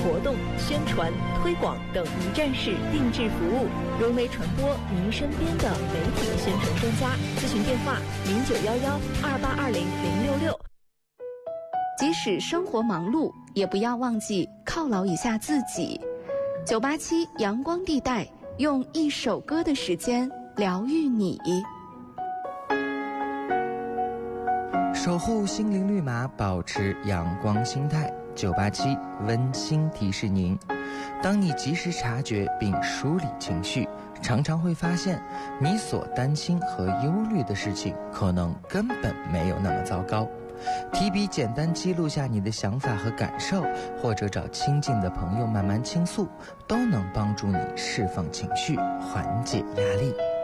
活动、宣传、推广等一站式定制服务，沦为传播您身边的媒体宣传专家。咨询电话0911282006。 即使生活忙碌，也不要忘记犒劳一下自己。987阳光地带，用一首歌的时间疗愈你。 守护心灵绿码，保持阳光心态。987温馨提示您：当你及时察觉并梳理情绪，常常会发现你所担心和忧虑的事情可能根本没有那么糟糕。提笔简单记录下你的想法和感受，或者找亲近的朋友慢慢倾诉，都能帮助你释放情绪，缓解压力。